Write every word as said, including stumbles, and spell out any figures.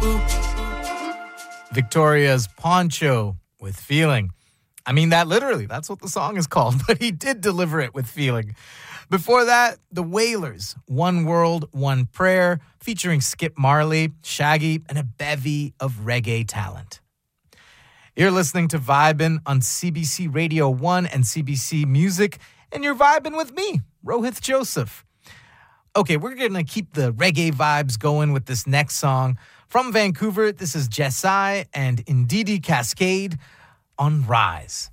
Victoria's Poncho with Feeling. I mean that literally. That's what the song is called, but he did deliver it with feeling. Before that, The Wailers, One World, One Prayer, featuring Skip Marley, Shaggy, and a bevy of reggae talent. You're listening to Vibin' on C B C Radio one and C B C Music, and you're vibing with me, Rohith Joseph. Okay, we're going to keep the reggae vibes going with this next song. From Vancouver, this is Jessai and Ndidi Cascade on Rise.